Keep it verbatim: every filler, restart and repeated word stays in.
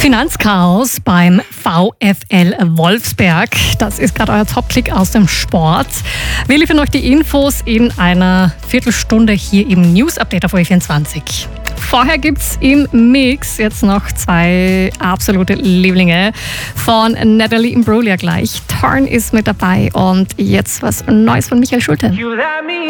Finanzchaos beim VfL Wolfsberg. Das ist gerade euer Top-Klick aus dem Sport. Wir liefern euch die Infos in einer Viertelstunde hier im News-Update auf O E vierundzwanzig. Vorher gibt's im Mix jetzt noch zwei absolute Lieblinge von Natalie Imbruglia gleich. Torn ist mit dabei und jetzt was Neues von Michael Schulte.